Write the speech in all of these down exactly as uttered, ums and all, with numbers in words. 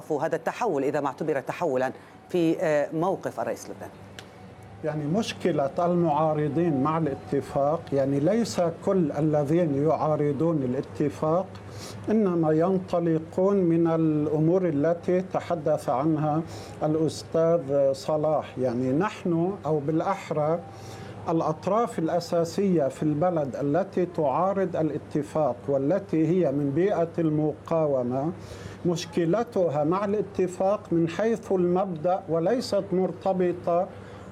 توقف هذا التحول إذا ما اعتبر تحولا في موقف الرئيس اللبناني؟ يعني مشكلة المعارضين مع الاتفاق، يعني ليس كل الذين يعارضون الاتفاق إنما ينطلقون من الأمور التي تحدث عنها الأستاذ صلاح. يعني نحن أو بالأحرى الأطراف الأساسية في البلد التي تعارض الاتفاق والتي هي من بيئة المقاومة مشكلتها مع الاتفاق من حيث المبدأ وليست مرتبطة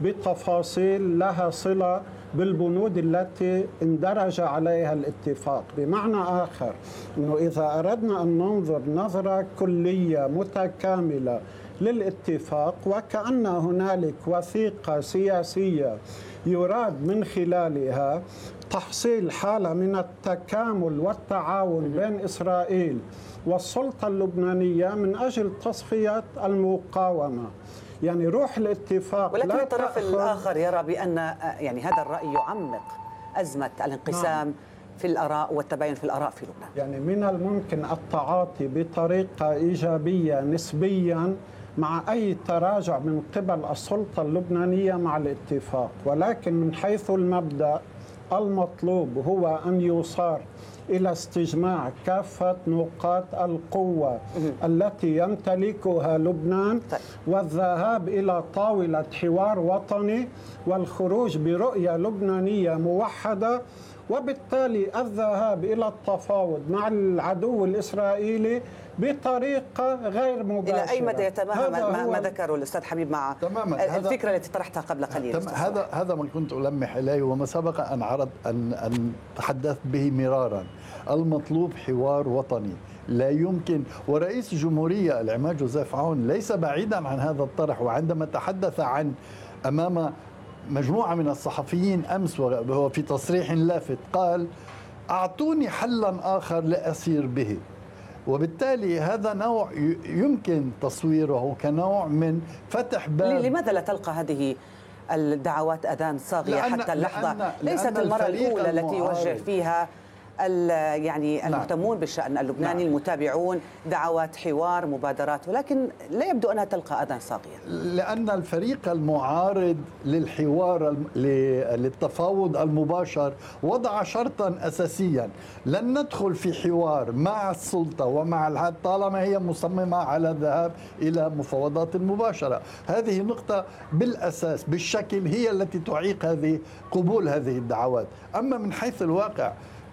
بتفاصيل لها صلة بالبنود التي اندرج عليها الاتفاق. بمعنى آخر أنه إذا أردنا أن ننظر نظرة كلية متكاملة للاتفاق وكأن هنالك وثيقة سياسية يراد من خلالها تحصيل حالة من التكامل والتعاون بين إسرائيل والسلطة اللبنانية من أجل تصفية المقاومة، يعني روح الاتفاق. ولكن الطرف الآخر يرى بأن يعني هذا الرأي يعمق أزمة الانقسام نعم. في الآراء والتباين في الآراء في لبنان. يعني من الممكن التعاطي بطريقة إيجابية نسبيا مع أي تراجع من قبل السلطة اللبنانية مع الاتفاق، ولكن من حيث المبدأ المطلوب هو أن يصار إلى استجماع كافة نقاط القوة التي يمتلكها لبنان والذهاب إلى طاولة حوار وطني والخروج برؤية لبنانية موحدة، وبالتالي الذهاب إلى التفاوض مع العدو الإسرائيلي بطريقة غير مباشرة. إلى أي مدى يتماهى ما, ما ذكره الأستاذ حبيب مع تماما الفكرة التي طرحتها قبل قليل؟ هذا هذا ما كنت ألمح إليه وما سبق أن عرض أن أن تحدثت به مرارا. المطلوب حوار وطني لا يمكن، ورئيس الجمهورية العماد جوزيف عون ليس بعيدا عن هذا الطرح، وعندما تحدث عن أمام مجموعة من الصحفيين أمس وهو في تصريح لافت قال أعطوني حلا آخر لأسير به، وبالتالي هذا نوع يمكن تصويره كنوع من فتح باب. لماذا لا تلقى هذه الدعوات أذان صاغية حتى اللحظة؟ لأن ليست لأن المرة الأولى التي يوجه فيها يعني المهتمون نعم. بالشأن اللبناني نعم. المتابعون دعوات حوار مبادرات، ولكن لا يبدو أنها تلقى أذان صاغية. لأن الفريق المعارض للحوار للتفاوض المباشر وضع شرطا أساسيا: لن ندخل في حوار مع السلطة ومع الحد طالما هي مصممة على الذهاب إلى مفاوضات مباشرة. هذه نقطة بالأساس بالشكل هي التي تعيق هذه قبول هذه الدعوات. أما من حيث الواقع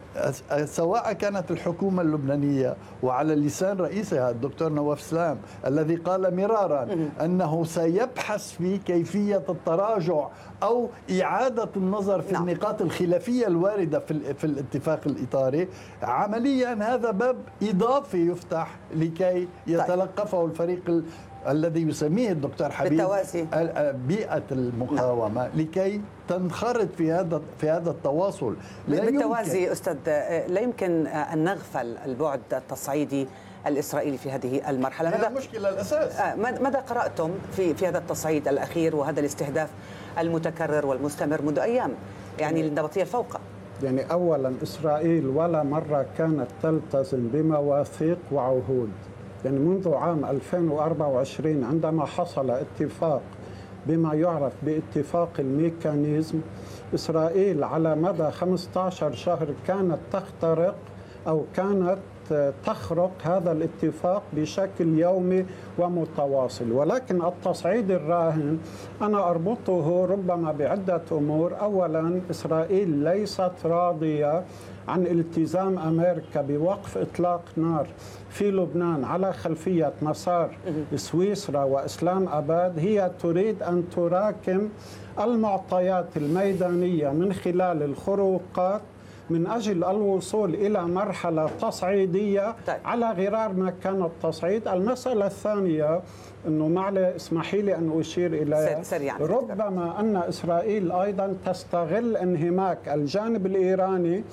سواء كانت الحكومة اللبنانية وعلى لسان رئيسها الدكتور نواف سلام الذي قال مرارا أنه سيبحث في كيفية التراجع أو إعادة النظر في نعم. النقاط الخلافية الواردة في, في الاتفاق الإطاري، عمليا هذا باب إضافي يفتح لكي يتلقفه الفريق الذي يسميه الدكتور حبيب بالتوازي بيئة المقاومة نعم. لكي تنخرط في هذا في هذا التواصل. لا بالتوازي يمكن. أستاذ، لا يمكن أن نغفل البعد التصعيدي الإسرائيلي في هذه المرحلة. هذا المشكلة الأساس. ماذا قرأتم في في هذا التصعيد الأخير وهذا الاستهداف المتكرر والمستمر منذ أيام يعني النبطية الفوقة؟ يعني أولا إسرائيل ولا مرة كانت تلتزم بمواثيق وعهود. يعني منذ عام ألفين وأربعة وعشرين عندما حصل اتفاق بما يعرف باتفاق الميكانيزم، إسرائيل على مدى خمسة عشر شهر كانت تخترق أو كانت تخرق هذا الاتفاق بشكل يومي ومتواصل. ولكن التصعيد الراهن أنا أربطه ربما بعدة أمور. أولا إسرائيل ليست راضية عن التزام أمريكا بوقف إطلاق نار في لبنان على خلفية مسار سويسرا وإسلام أباد. هي تريد أن تراكم المعطيات الميدانية من خلال الخروقات من أجل الوصول إلى مرحلة تصعيدية طيب. على غرار ما كان التصعيد. المسألة الثانية أنه معلي اسمحي لي أن أشير إلى ربما أن إسرائيل أيضا تستغل انهماك الجانب الإيراني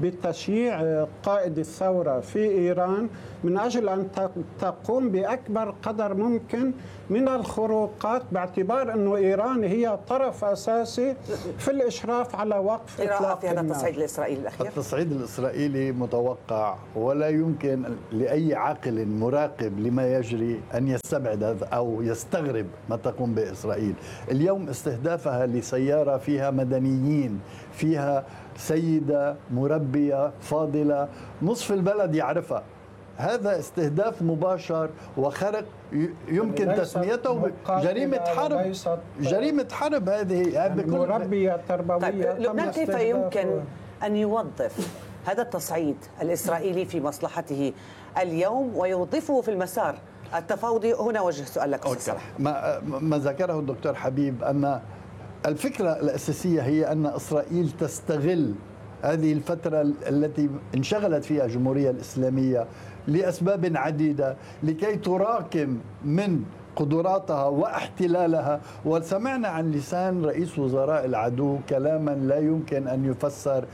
بتشييع قائد الثورة في إيران من أجل أن تقوم بأكبر قدر ممكن من الخروقات، باعتبار أنه إيران هي طرف أساسي في الإشراف على وقف إطلاق في هذا التصعيد الإسرائيلي الأخير. الأخير؟ التصعيد الإسرائيلي متوقع، ولا يمكن لأي عاقل مراقب لما يجري أن يستبعد هذا أو يستغرب ما تقوم به إسرائيل. اليوم استهدافها لسيارة فيها مدنيين، فيها سيدة مربية فاضلة نصف البلد يعرفها، هذا استهداف مباشر وخرق يمكن تسميته جريمة حرب. جريمة حرب هذه يعني مربية تربوية. طيب لبنان كيف يمكن أن يوظف هذا التصعيد الإسرائيلي في مصلحته اليوم ويوظفه في المسار التفاوضي؟ هنا وجه سؤال لك أستاذ صلاح. ما, ما ذكره الدكتور حبيب أن الفكرة الأساسية هي أن إسرائيل تستغل هذه الفترة التي انشغلت فيها الجمهورية الإسلامية لأسباب عديدة لكي تراكم من قدراتها واحتلالها. وسمعنا عن لسان رئيس وزراء العدو كلاما لا يمكن أن يفسر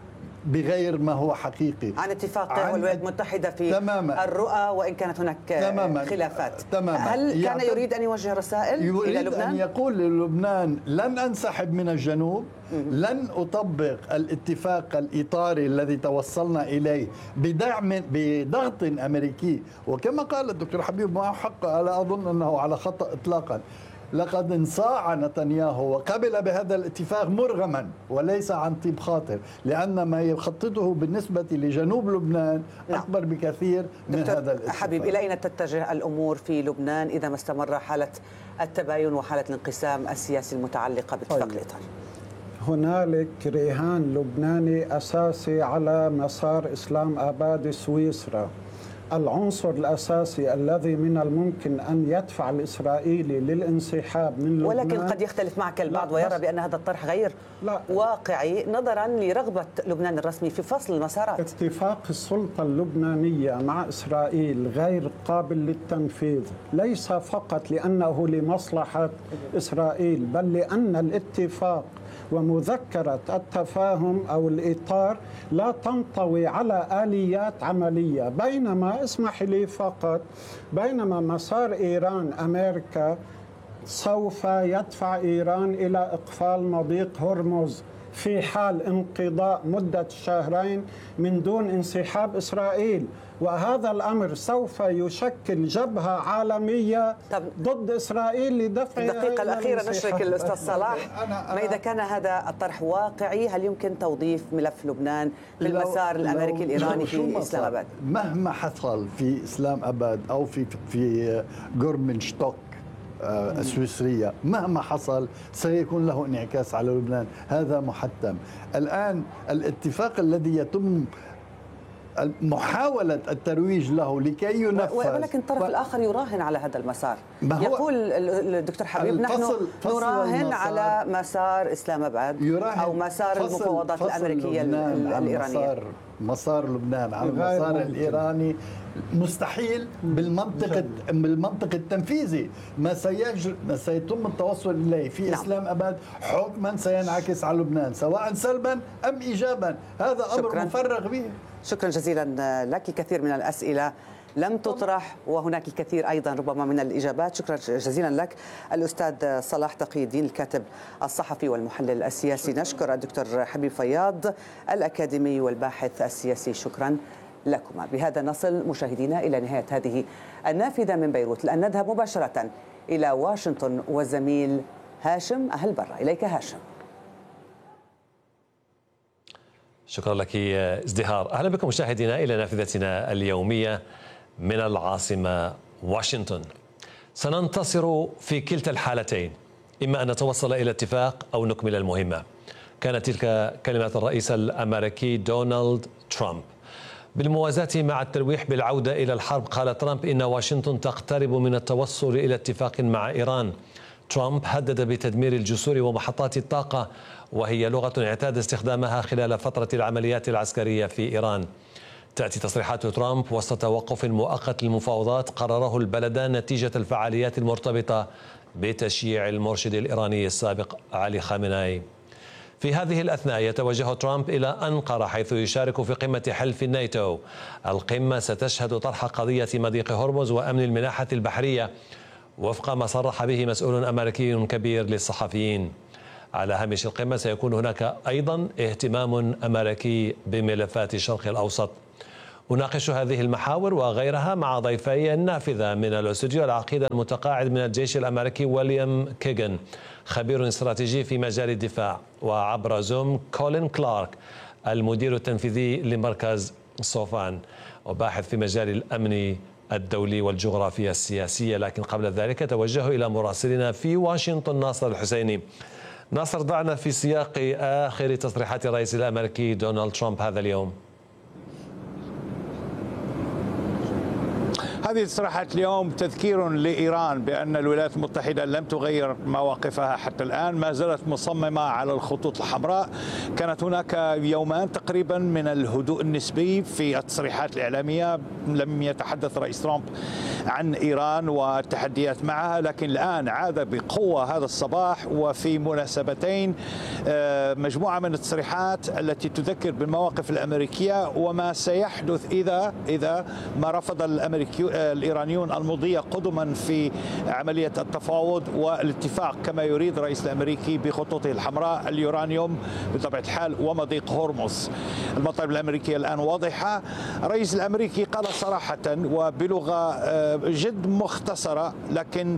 بغير ما هو حقيقي عن اتفاق الولايات المتحدة في تماما الرؤى، وإن كانت هناك تماما خلافات. تماما. هل كان يريد أن يوجه رسائل يريد إلى لبنان؟ أن يقول للبنان لن أنسحب من الجنوب، لن أطبق الاتفاق الإطاري الذي توصلنا إليه بدعم بضغط أمريكي. وكما قال الدكتور حبيب معه حق، لا أظن أنه على خطأ إطلاقا، لقد انصاع نتنياهو وقبل بهذا الاتفاق مرغما وليس عن طيب خاطر، لأن ما يخططه بالنسبة لجنوب لبنان أكبر بكثير من هذا الاتفاق. حبيب، إلى أين تتجه الأمور في لبنان إذا ما استمر حالة التباين وحالة الانقسام السياسي المتعلقة باتفاق طيب. الإطار؟ هنالك رهان لبناني أساسي على مسار إسلام آباد سويسرا. العنصر الأساسي الذي من الممكن أن يدفع الإسرائيلي للانسحاب من لبنان، ولكن قد يختلف معك البعض ويرى بأن هذا الطرح غير لا واقعي نظرا لرغبة لبنان الرسمي في فصل المسارات. اتفاق السلطة اللبنانية مع إسرائيل غير قابل للتنفيذ، ليس فقط لأنه لمصلحة إسرائيل، بل لأن الاتفاق ومذكرة التفاهم أو الإطار لا تنطوي على آليات عملية. بينما اسمح لي فقط، بينما مسار إيران أمريكا سوف يدفع إيران إلى إقفال مضيق هرمز في حال انقضاء مدة شهرين من دون انسحاب إسرائيل، وهذا الأمر سوف يشكل جبهة عالمية ضد إسرائيل لدفع. الدقيقة الأخيرة نشرك الأستاذ صلاح، ما إذا كان هذا الطرح واقعي هل يمكن توظيف ملف لبنان في المسار الأمريكي الإيراني في إسلام أباد؟ مهما حصل في إسلام أباد أو في في غورمنشتوك السويسرية، مهما حصل سيكون له انعكاس على لبنان، هذا محتم. الآن الاتفاق الذي يتم محاولة الترويج له لكي ينفذ، ولكن الطرف ف... الآخر يراهن على هذا المسار. يقول الدكتور حبيب نحن نراهن على مسار إسلام أباد أو مسار المفاوضات الأمريكية الإيرانية. مسار, مسار لبنان على المسار الإيراني مستحيل بالمنطق بالمنطق التنفيذي. ما سيجر ما سيتم التوصل إليه في نعم. إسلام أباد حكما سينعكس على لبنان سواء سلبا أم إيجابا، هذا أمر شكراً. مفرغ به. شكرا جزيلا لك. الكثير من الأسئلة لم تطرح وهناك الكثير أيضا ربما من الإجابات. شكرا جزيلا لك الأستاذ صلاح تقي الدين الكاتب الصحفي والمحلل السياسي. نشكر الدكتور حبيب فياض الأكاديمي والباحث السياسي. شكرا لكما. بهذا نصل مشاهدينا إلى نهاية هذه النافذة من بيروت، لأن نذهب مباشرة إلى واشنطن والزميل هاشم أهل برا. إليك هاشم. شكرا لك ازدهار. أهلا بكم مشاهدينا إلى نافذتنا اليومية من العاصمة واشنطن. سننتصر في كلتا الحالتين، إما أن نتوصل إلى اتفاق أو نكمل المهمة. كانت تلك كلمات الرئيس الأمريكي دونالد ترامب. بالموازاة مع التلويح بالعودة إلى الحرب، قال ترامب إن واشنطن تقترب من التوصل إلى اتفاق مع إيران. ترامب هدد بتدمير الجسور ومحطات الطاقة، وهي لغة اعتاد استخدامها خلال فترة العمليات العسكرية في إيران. تأتي تصريحات ترامب وسط توقف مؤقت للمفاوضات قرره البلدان نتيجة الفعاليات المرتبطة بتشييع المرشد الإيراني السابق علي خامنئي. في هذه الأثناء يتوجه ترامب إلى أنقرة حيث يشارك في قمة حلف الناتو. القمة ستشهد طرح قضية مضيق هرمز وأمن الملاحة البحرية وفق ما صرح به مسؤول أمريكي كبير للصحفيين. على هامش القمة سيكون هناك أيضا اهتمام أمريكي بملفات الشرق الأوسط. أناقش هذه المحاور وغيرها مع ضيفي النافذة من الاستوديو العقيد المتقاعد من الجيش الأمريكي ويليام كيغن، خبير استراتيجي في مجال الدفاع، وعبر زوم كولين كلارك المدير التنفيذي لمركز صوفان وباحث في مجال الأمن الدولي والجغرافيا السياسية. لكن قبل ذلك توجه إلى مراسلنا في واشنطن ناصر الحسيني. ناصر، ضعنا في سياق آخر تصريحات الرئيس الأمريكي دونالد ترامب هذا اليوم. هذه التصريحات اليوم تذكير لإيران بأن الولايات المتحدة لم تغير مواقفها حتى الآن، ما زالت مصممة على الخطوط الحمراء. كانت هناك يومان تقريبا من الهدوء النسبي في التصريحات الإعلامية، لم يتحدث رئيس ترامب عن إيران والتحديات معها، لكن الآن عاد بقوة هذا الصباح وفي مناسبتين مجموعة من التصريحات التي تذكر بالمواقف الأمريكية وما سيحدث إذا إذا ما رفض الأمريكيون الإيرانيون المضي قدما في عملية التفاوض والاتفاق كما يريد الرئيس الأمريكي بخطوطه الحمراء، اليورانيوم بطبيعة الحال ومضيق هرمز. المطالب الأمريكية الآن واضحة. الرئيس الأمريكي قال صراحة وبلغة جد مختصرة لكن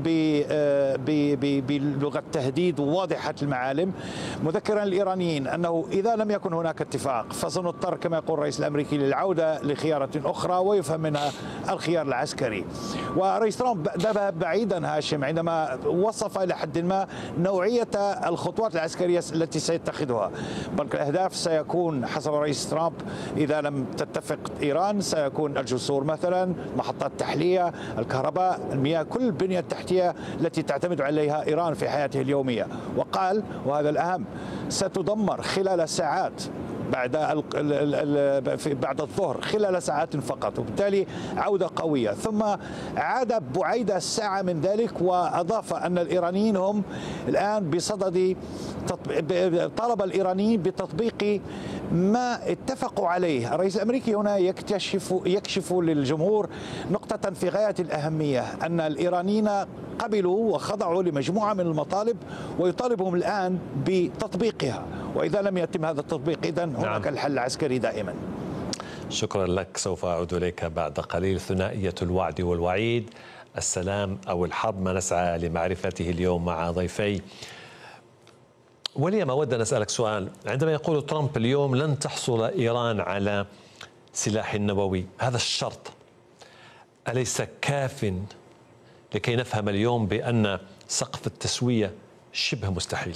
بلغة تهديد واضحة المعالم، مذكرا الإيرانيين أنه إذا لم يكن هناك اتفاق فسنضطر كما يقول الرئيس الأمريكي للعودة لخيارة أخرى ويفهم منها الخيار العسكري. ورئيس ترامب ذهب بعيدا هاشم عندما وصف إلى حد ما نوعية الخطوات العسكرية التي سيتخذها. بنك الأهداف سيكون حسب رئيس ترامب إذا لم تتفق إيران سيكون الجسور مثلا، محطات تحلية، الكهرباء، المياه، كل البنية التحتية التي تعتمد عليها إيران في حياته اليومية. وقال وهذا الأهم ستدمر خلال ساعات بعد بعد الظهر، خلال ساعات فقط، وبالتالي عودة قوية. ثم عاد بعيد الساعة من ذلك وأضاف أن الإيرانيين هم الآن بصدد طلب الإيرانيين بتطبيق ما اتفقوا عليه. الرئيس الأمريكي هنا يكتشف يكشف للجمهور نقطة في غاية الأهمية، أن الإيرانيين قبلوا وخضعوا لمجموعة من المطالب ويطالبهم الآن بتطبيقها، وإذا لم يتم هذا التطبيق إذن هناك نعم. الحل العسكري دائما. شكرا لك، سوف أعود إليك بعد قليل. ثنائية الوعد والوعيد، السلام أو الحرب، ما نسعى لمعرفته اليوم مع ضيفي. وليم، أود أن أسألك سؤال. عندما يقول ترامب اليوم لن تحصل إيران على سلاح نووي، هذا الشرط أليس كاف لكي نفهم اليوم بأن سقف التسوية شبه مستحيل؟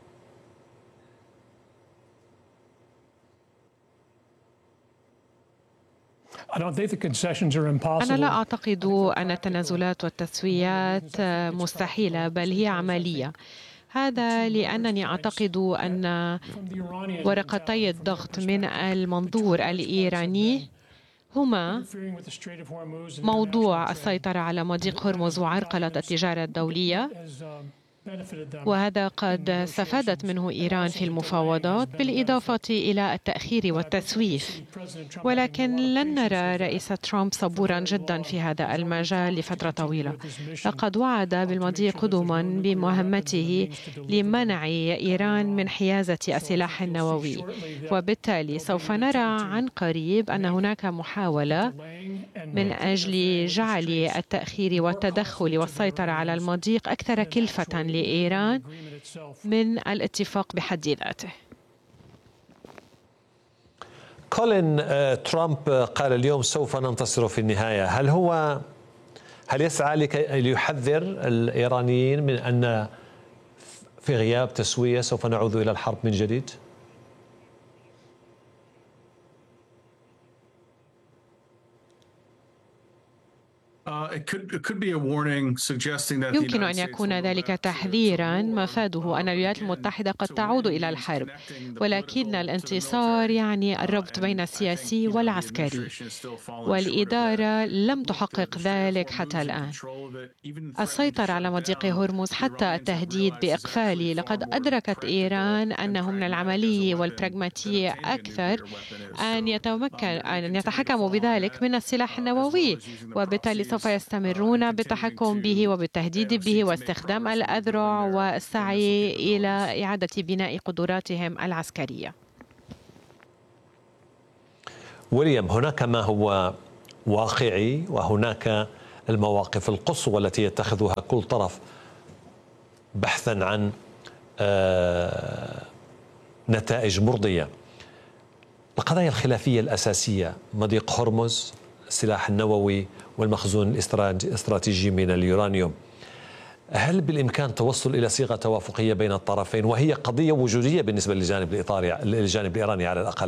أنا لا أعتقد أن التنازلات والتسويات مستحيلة، بل هي عملية. هذا لأنني أعتقد أن ورقتي الضغط من المنظور الإيراني هما موضوع السيطرة على مضيق هرمز وعرقلة التجارة الدولية، وهذا قد استفادت منه إيران في المفاوضات بالإضافة إلى التأخير والتسويف. ولكن لن نرى رئيس ترامب صبورا جدا في هذا المجال لفترة طويلة. لقد وعد بالمضي قدما بمهمته لمنع إيران من حيازة السلاح النووي، وبالتالي سوف نرى عن قريب أن هناك محاولة من أجل جعل التأخير والتدخل والسيطرة على المضيق أكثر كلفة لإيران من الاتفاق بحد ذاته. كولين، ترامب قال اليوم سوف ننتصر في النهاية. هل هو هل يسعى لكي ليحذر الإيرانيين من أن في غياب تسوية سوف نعود إلى الحرب من جديد؟ يمكن أن يكون ذلك تحذيرا مفاده أن الولايات المتحدة قد تعود إلى الحرب، ولكن الانتصار يعني الربط بين السياسي والعسكري، والإدارة لم تحقق ذلك حتى الآن. السيطرة على مضيق هرمز حتى التهديد بإقفاله، لقد أدركت إيران أنه من العملي والبراغماتي أكثر أن يتمكن أن يتحكموا بذلك من السلاح النووي، وبالتالي سوف يستمرون بالتحكم به وبالتهديد به واستخدام الأذرع والسعي إلى إعادة بناء قدراتهم العسكرية. ويليام، هناك ما هو واقعي وهناك المواقف القصوى التي يتخذها كل طرف بحثا عن نتائج مرضية. القضايا الخلافية الأساسية مضيق هرمز، السلاح النووي والمخزون الاستراتيجي من اليورانيوم، هل بالإمكان التوصل إلى صيغة توافقية بين الطرفين وهي قضية وجودية بالنسبة للجانب الإيطالي للجانب الإيراني على الأقل؟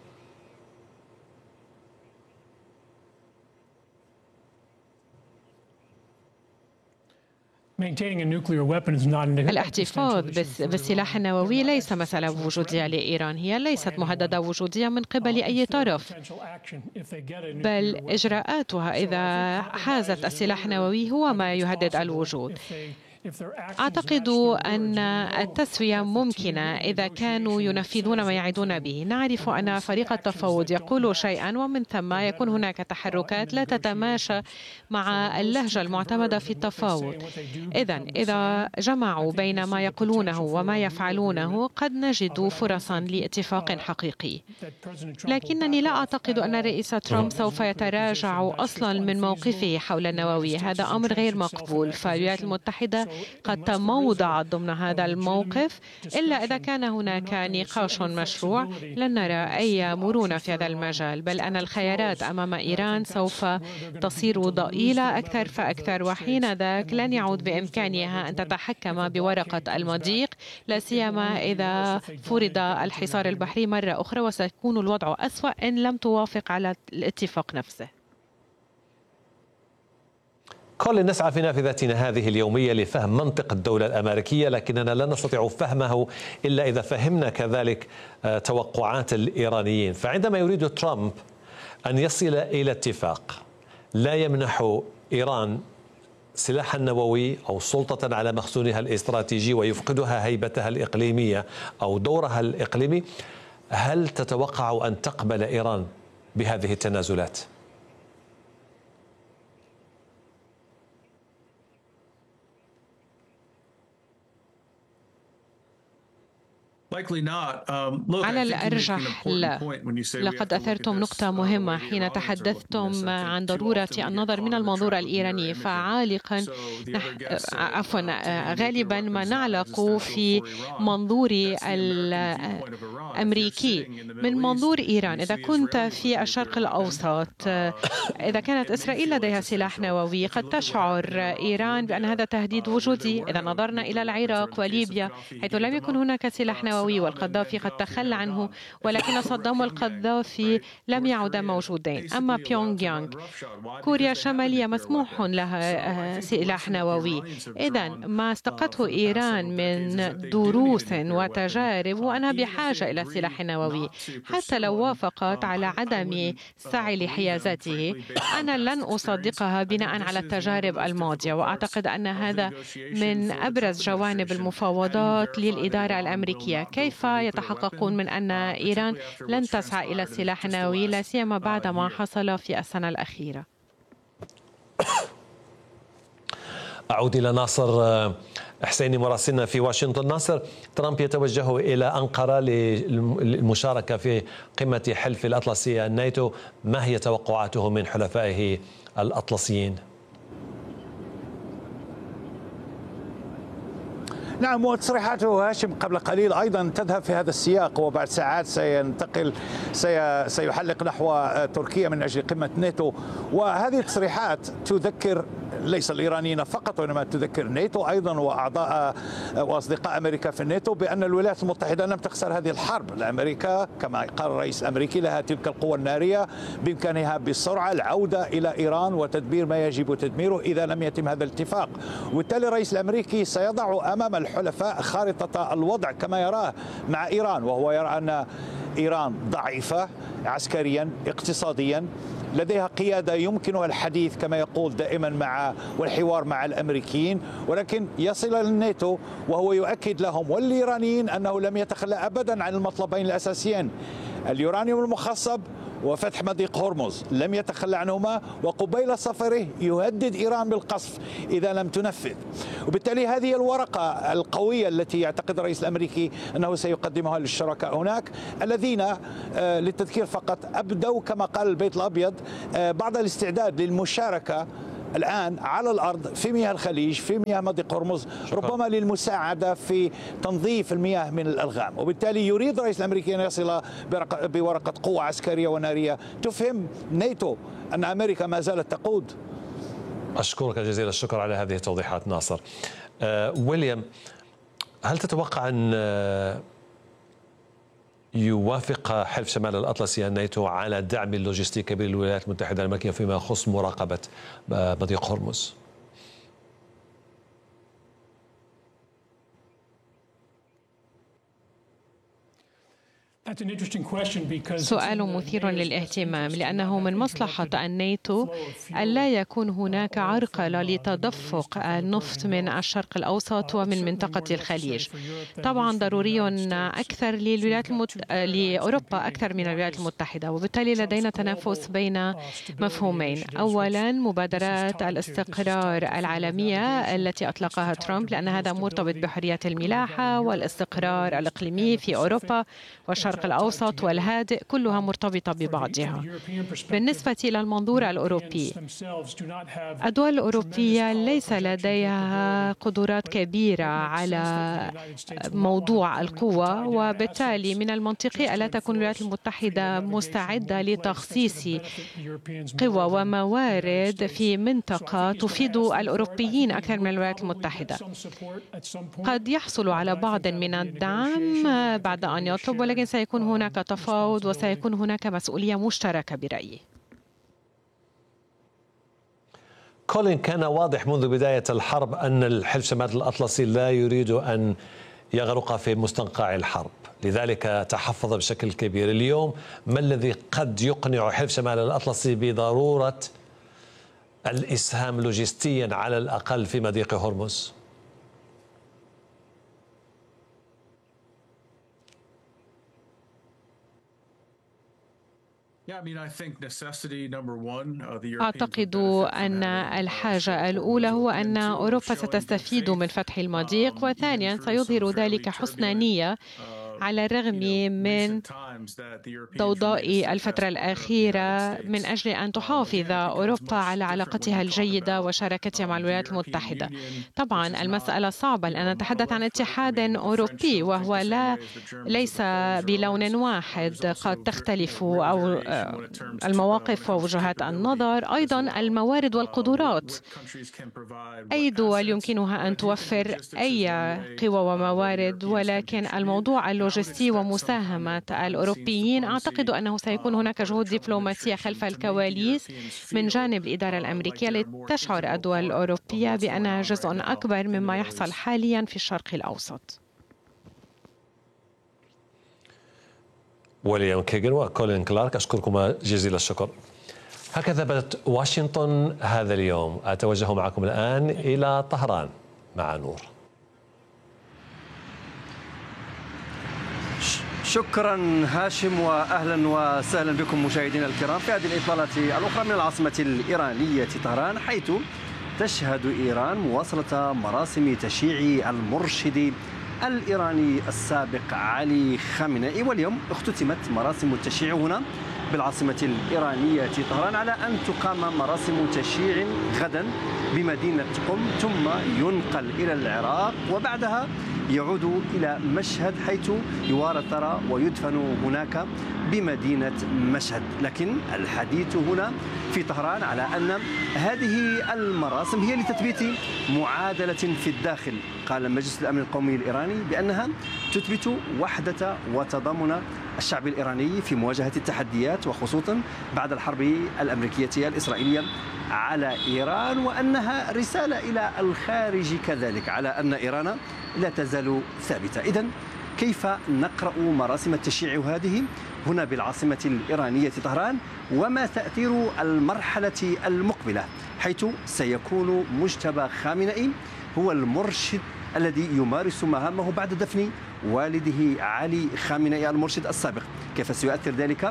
الاحتفاظ بالسلاح النووي ليس مسألة وجودية لإيران، هي ليست مهددة وجودية من قبل أي طرف، بل إجراءاتها إذا حازت السلاح النووي هو ما يهدد الوجود. أعتقد أن التسوية ممكنة إذا كانوا ينفذون ما يعدون به. نعرف أن فريق التفاوض يقول شيئا ومن ثم يكون هناك تحركات لا تتماشى مع اللهجة المعتمدة في التفاوض. إذن إذا جمعوا بين ما يقولونه وما يفعلونه قد نجد فرصا لاتفاق حقيقي. لكنني لا أعتقد أن الرئيس ترامب سوف يتراجع أصلا من موقفه حول النووي، هذا أمر غير مقبول. فالولايات المتحدة قد تموضعت ضمن هذا الموقف، إلا إذا كان هناك نقاش مشروع لن نرى أي مرونة في هذا المجال، بل أن الخيارات أمام إيران سوف تصير ضئيلة أكثر فأكثر، وحين ذاك لن يعود بإمكانها أن تتحكم بورقة المضيق، لا سيما إذا فرض الحصار البحري مرة أخرى، وسيكون الوضع أسوأ إن لم توافق على الاتفاق نفسه. كل نسعى في نافذتنا هذه اليومية لفهم منطق الدولة الأمريكية، لكننا لا نستطيع فهمه إلا إذا فهمنا كذلك توقعات الإيرانيين. فعندما يريد ترامب أن يصل إلى اتفاق لا يمنح إيران سلاحا نووي أو سلطة على مخزونها الاستراتيجي ويفقدها هيبتها الإقليمية أو دورها الإقليمي، هل تتوقع أن تقبل إيران بهذه التنازلات؟ على الأرجح لا. لقد أثرتم نقطة مهمة حين تحدثتم عن ضرورة النظر من المنظور الإيراني، فعالقا عفوا غالبا ما نعلق في منظور الأمريكي من منظور إيران. إذا كنت في الشرق الأوسط، إذا كانت إسرائيل لديها سلاح نووي قد تشعر إيران بأن هذا تهديد وجودي. إذا نظرنا إلى العراق وليبيا حيث لم يكن هناك سلاح نووي والقذافي قد تخلى عنه، ولكن صدام والقذافي لم يعودا موجودين. أما بيونغ يانغ، كوريا الشمالية مسموح لها سلاح نووي. إذا ما استقته إيران من دروس وتجارب وأنها بحاجة إلى سلاح نووي، حتى لو وافقت على عدم السعي لحيازته أنا لن أصدقها بناء على التجارب الماضية. وأعتقد أن هذا من أبرز جوانب المفاوضات للإدارة الأمريكية، كيف يتحققون من أن إيران لن تسعى إلى السلاح النووي، لا سيما بعد ما حصل في السنة الأخيرة. أعود إلى ناصر حسيني مراسلنا في واشنطن. ناصر، ترامب يتوجه إلى أنقرة للمشاركة في قمة حلف الأطلسي الناتو، ما هي توقعاته من حلفائه الأطلسيين؟ نعم، وتصريحاته هاشم قبل قليل أيضا تذهب في هذا السياق، وبعد ساعات سينتقل سي سيحلق نحو تركيا من أجل قمة ناتو. وهذه التصريحات تذكر ليس الإيرانيين فقط وإنما تذكر ناتو أيضا وأعضاء وأصدقاء أمريكا في الناتو بأن الولايات المتحدة لم تخسر هذه الحرب. الأمريكا كما قال الرئيس الأمريكي لها تلك القوة النارية، بإمكانها بسرعة العودة إلى إيران وتدبير ما يجب تدميره إذا لم يتم هذا الاتفاق. وبالتالي الرئيس الأمريكي سيضع أمام الحلفاء خارطة الوضع كما يراه مع إيران، وهو يرى أن إيران ضعيفة عسكريا اقتصاديا، لديها قيادة يمكنها الحديث كما يقول دائما مع والحوار مع الأمريكيين، ولكن يصل للناتو وهو يؤكد لهم والإيرانيين أنه لم يتخلى أبدا عن المطلبين الأساسيين، اليورانيوم المخصب وفتح مضيق هرمز لم يتخلى عنهما، وقبيل سفره يهدد إيران بالقصف إذا لم تنفذ. وبالتالي هذه الورقة القوية التي يعتقد الرئيس الأمريكي أنه سيقدمها للشركاء هناك، الذين للتذكير فقط أبدوا كما قال البيت الأبيض بعض الاستعداد للمشاركة الآن على الأرض في مياه الخليج، في مياه مضيق هرمز، ربما للمساعدة في تنظيف المياه من الألغام. وبالتالي يريد الرئيس الأمريكي أن يصل بورقة قوة عسكرية ونارية تفهم ناتو أن أمريكا ما زالت تقود. أشكرك جزيل الشكر على هذه التوضيحات ناصر. أه ويليام، هل تتوقع أن يوافق حلف شمال الأطلسي الناتو على دعم اللوجستيكي بالولايات المتحدة الأمريكية فيما يخص مراقبة مضيق هرمز؟ سؤال مثير للاهتمام، لأنه من مصلحة الناتو ألا يكون هناك عرقلة لتدفق النفط من الشرق الأوسط ومن منطقة الخليج. طبعا ضروري أكثر للولايات المت... لأوروبا أكثر من الولايات المتحدة، وبالتالي لدينا تنافس بين مفهومين. أولا مبادرات الاستقرار العالمية التي أطلقها ترامب، لأن هذا مرتبط بحرية الملاحة والاستقرار الإقليمي في أوروبا والشرق الأوسط والهادئ، كلها مرتبطة ببعضها. بالنسبة إلى المنظور الأوروبي، الدول الأوروبية ليس لديها قدرات كبيرة على موضوع القوة، وبالتالي من المنطقي ألا تكون الولايات المتحدة مستعدة لتخصيص قوى وموارد في منطقة تفيد الأوروبيين أكثر من الولايات المتحدة. قد يحصل على بعض من الدعم بعد أن يطلب، ولكن سيكون هناك تفاوض وسيكون هناك مسؤولية مشتركة برأيي. كولين، كان واضح منذ بداية الحرب أن الحلف شمال الأطلسي لا يريد أن يغرق في مستنقع الحرب، لذلك تحفظ بشكل كبير. اليوم ما الذي قد يقنع حلف شمال الأطلسي بضرورة الإسهام لوجستيا على الأقل في مضيق هرمز؟ أعتقد أن الحاجة الأولى هو أن أوروبا ستستفيد من فتح المضيق، وثانيا سيظهر ذلك حسن نية على الرغم من ضوضاء الفترة الأخيرة من أجل أن تحافظ أوروبا على علاقتها الجيدة وشراكتها مع الولايات المتحدة. طبعا المسألة صعبة لأن نتحدث عن اتحاد أوروبي وهو لا ليس بلون واحد، قد تختلف أو المواقف ووجهات النظر، أيضا الموارد والقدرات. أي دول يمكنها أن توفر أي قوى وموارد، ولكن الموضوع اللوجستي ومساهمة الأوروبيين أعتقد أنه سيكون هناك جهود دبلوماسية خلف الكواليس من جانب الإدارة الأمريكية لتشعر الدول الأوروبية بأنها جزء أكبر مما يحصل حاليا في الشرق الأوسط. ويليام كيغن وكولين كلارك، أشكركما جزيل الشكر. هكذا بدأت واشنطن هذا اليوم. أتوجه معكم الآن إلى طهران مع نور. شكرا هاشم، واهلا وسهلا بكم مشاهدينا الكرام في هذه الاطلاله الاخرى من العاصمه الايرانيه طهران، حيث تشهد ايران مواصله مراسم تشييع المرشد الايراني السابق علي خامنئي. واليوم اختتمت مراسم التشييع هنا بالعاصمه الايرانيه طهران، على ان تقام مراسم تشييع غدا بمدينه قم، ثم ينقل الى العراق، وبعدها يعود إلى مشهد حيث يوارى الثرى ويدفن هناك بمدينة مشهد. لكن الحديث هنا في طهران على أن هذه المراسم هي لتثبيت معادلة في الداخل. قال مجلس الأمن القومي الإيراني بأنها تثبت وحدة وتضامن الشعب الإيراني في مواجهة التحديات، وخصوصا بعد الحرب الأمريكية الإسرائيلية على إيران، وأنها رسالة إلى الخارج كذلك على أن إيران لا تزال ثابتة. إذن كيف نقرأ مراسم التشييع هذه هنا بالعاصمة الإيرانية طهران، وما تأثير المرحلة المقبلة، حيث سيكون مجتبى خامنئي هو المرشد الذي يمارس مهامه بعد دفن والده علي خامنئي المرشد السابق؟ كيف سيؤثر ذلك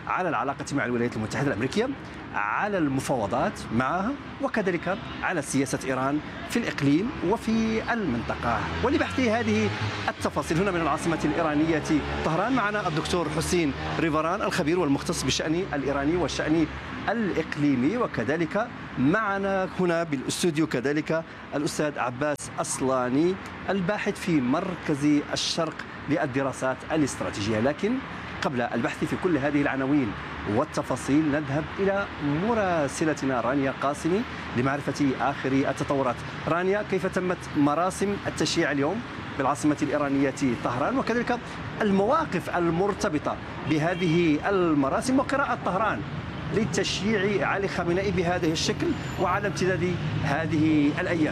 على العلاقة مع الولايات المتحدة الأمريكية، على المفاوضات معها، وكذلك على سياسة إيران في الإقليم وفي المنطقة. ولبحث هذه التفاصيل هنا من العاصمة الإيرانية طهران معنا الدكتور حسين ريفران الخبير والمختص بالشأن الإيراني والشأن الإقليمي، وكذلك معنا هنا بالاستوديو كذلك الأستاذ عباس أصلاني الباحث في مركز الشرق للدراسات الاستراتيجية. لكن قبل البحث في كل هذه العناوين والتفاصيل نذهب إلى مراسلتنا رانيا قاسمي لمعرفة آخر التطورات. رانيا، كيف تمت مراسم التشييع اليوم بالعاصمة الإيرانية طهران، وكذلك المواقف المرتبطة بهذه المراسم وقراءة طهران للتشييع علي خامنئي بهذا الشكل وعلى امتداد هذه الأيام؟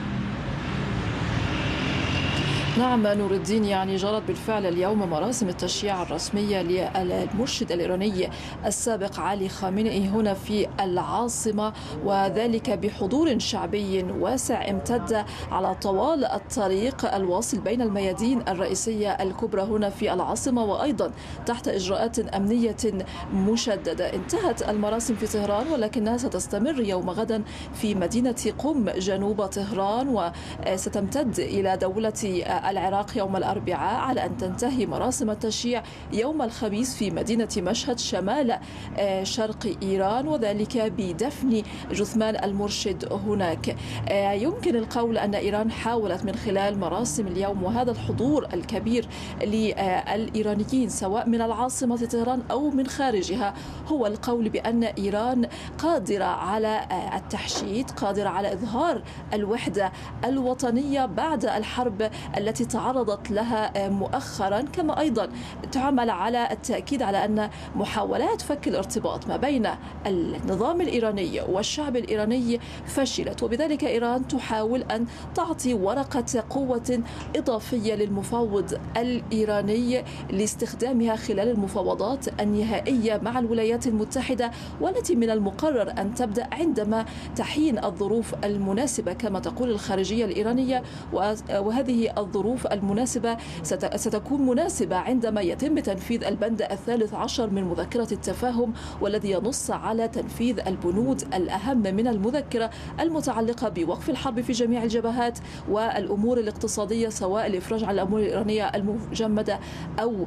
نعم نور الدين، يعني جرت بالفعل اليوم مراسم التشييع الرسمية للمرشد الإيراني السابق علي خامنئي هنا في العاصمة، وذلك بحضور شعبي واسع امتد على طوال الطريق الواصل بين الميادين الرئيسية الكبرى هنا في العاصمة، وأيضا تحت إجراءات أمنية مشددة. انتهت المراسم في طهران ولكنها ستستمر يوم غدا في مدينة قم جنوب طهران، وستمتد إلى دولة العراق يوم الأربعاء، على أن تنتهي مراسم التشييع يوم الخميس في مدينة مشهد شمال شرق إيران، وذلك بدفن جثمان المرشد هناك. يمكن القول أن إيران حاولت من خلال مراسم اليوم وهذا الحضور الكبير للإيرانيين سواء من العاصمة طهران أو من خارجها، هو القول بأن إيران قادرة على التحشيد، قادرة على إظهار الوحدة الوطنية بعد الحرب التي تعرضت لها مؤخرا، كما أيضا تعمل على التأكيد على أن محاولات فك الارتباط ما بين النظام الإيراني والشعب الإيراني فشلت، وبذلك إيران تحاول أن تعطي ورقة قوة إضافية للمفاوض الإيراني لاستخدامها خلال المفاوضات النهائية مع الولايات المتحدة، والتي من المقرر أن تبدأ عندما تحين الظروف المناسبة كما تقول الخارجية الإيرانية. وهذه الظروف المناسبة ستكون مناسبة عندما يتم تنفيذ البند الثالث عشر من مذكرة التفاهم، والذي ينص على تنفيذ البنود الأهم من المذكرة المتعلقة بوقف الحرب في جميع الجبهات والأمور الاقتصادية، سواء الإفراج عن الأموال الإيرانية المجمدة أو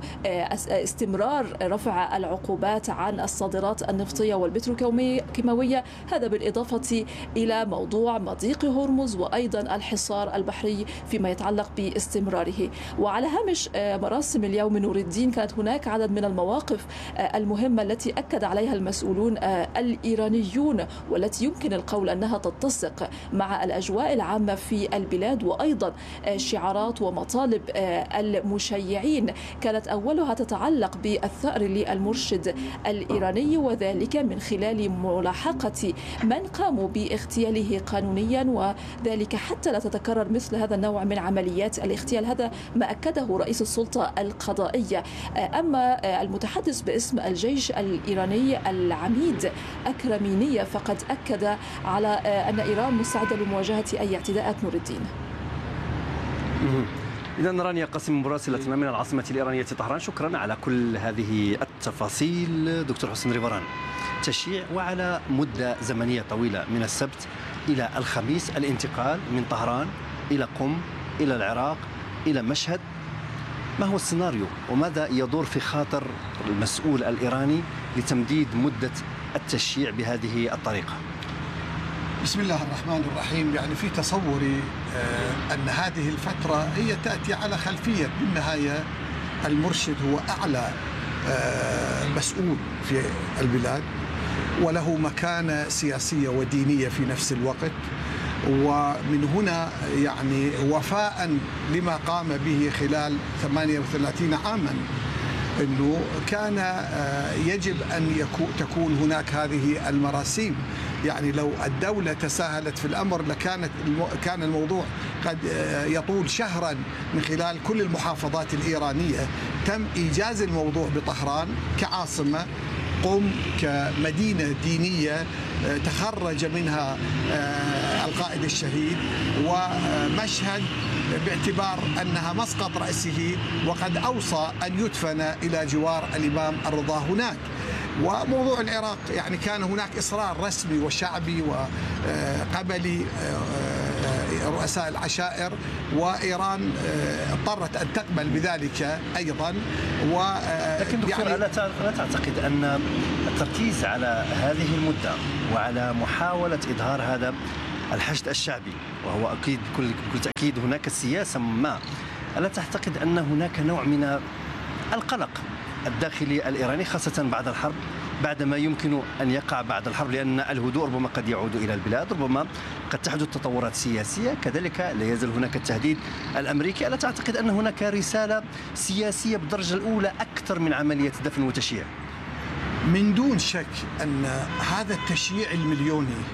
استمرار رفع العقوبات عن الصادرات النفطية والبتروكيماوية. هذا بالإضافة إلى موضوع مضيق هرمز وأيضا الحصار البحري فيما يتعلق باستمراره. وعلى هامش مراسم اليوم نور الدين كانت هناك عدد من المواقف المهمة التي أكد عليها المسؤولون الإيرانيون، والتي يمكن القول أنها تتسق مع الأجواء العامة في البلاد، وأيضا شعارات ومطالب المشيعين كانت أولها تتعلق بالثأر للمرشد الإيراني، وذلك من خلال ملاحقة من قاموا باغتياله قانونيا، وذلك حتى لا تتكرر مثل هذا النوع من عمليات الاغتيال. هذا ما أكده رئيس السلطة القضائية. أما المتحدث باسم الجيش الإيراني العميد أكرمينية فقد أكد على أن إيران مستعدة لمواجهة أي اعتداءات. نور الدين. إذا رانيا قاسم مراسلتنا من العاصمة الإيرانية طهران، شكرا على كل هذه التفاصيل. دكتور حسين ريفران، تشييع وعلى مدة زمنية طويلة من السبت إلى الخميس، الانتقال من طهران إلى قم إلى العراق إلى مشهد، ما هو السيناريو وماذا يدور في خاطر المسؤول الإيراني لتمديد مدة التشييع بهذه الطريقة؟ بسم الله الرحمن الرحيم. يعني في تصوري أن هذه الفترة هي تأتي على خلفية بالنهاية المرشد هو أعلى مسؤول في البلاد، وله مكانة سياسية ودينية في نفس الوقت، ومن هنا يعني وفاء لما قام به خلال ثمانية وثلاثين عاما أنه كان يجب أن تكون هناك هذه المراسيم. يعني لو الدولة تساهلت في الأمر لكانت كان الموضوع قد يطول شهرا من خلال كل المحافظات الإيرانية. تم إيجاز الموضوع بطهران كعاصمة، قم كمدينة دينية تخرج منها القائد الشهيد، ومشهد باعتبار أنها مسقط رأسه، وقد أوصى أن يدفن إلى جوار الإمام الرضا هناك. وموضوع العراق يعني كان هناك إصرار رسمي وشعبي وقبلي رؤساء العشائر، وإيران اضطرت أن تقبل بذلك أيضا. و لكن دكتور يعني لا تعتقد أن التركيز على هذه المدة وعلى محاولة إظهار هذا الحشد الشعبي، وهو أكيد بكل تأكيد هناك سياسة ما، ألا تعتقد أن هناك نوع من القلق الداخلي الإيراني خاصة بعد الحرب، بعدما يمكن أن يقع بعد الحرب، لأن الهدوء ربما قد يعود إلى البلاد، ربما قد تحدث تطورات سياسية، كذلك لا يزال هناك التهديد الأمريكي. ألا تعتقد أن هناك رسالة سياسية بالدرجة الأولى أكثر من عملية دفن وتشييع؟ من دون شك أن هذا التشييع المليوني